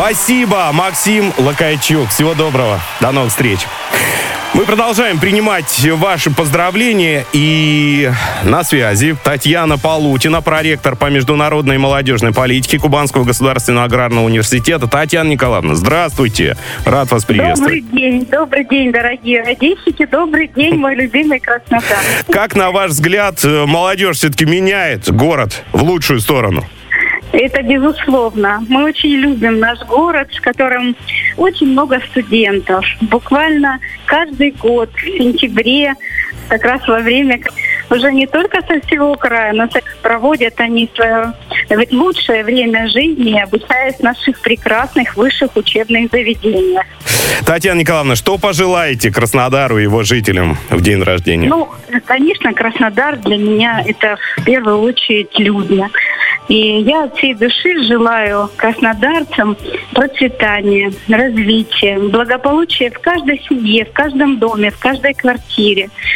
Спасибо, Максим Лакайчук. Всего доброго. До новых встреч. Мы продолжаем принимать ваши поздравления. И на связи Татьяна Полутина, проректор по международной и молодежной политике Кубанского государственного аграрного университета. Татьяна Николаевна, здравствуйте. Рад вас приветствовать. Добрый день, дорогие радищики. Добрый день, мой любимый Краснодар. Как, на ваш взгляд, молодежь все-таки меняет город в лучшую сторону? Это безусловно. Мы очень любим наш город, в котором очень много студентов. Буквально каждый год в сентябре, как раз во время, уже не только со всего края, но проводят они свое лучшее время жизни, обучаясь в наших прекрасных высших учебных заведениях. Татьяна Николаевна, что пожелаете Краснодару и его жителям в день рождения? Конечно, Краснодар для меня это в первую очередь люди. И я от всей души желаю краснодарцам процветания, развития, благополучия в каждой семье, в каждом доме, в каждой квартире.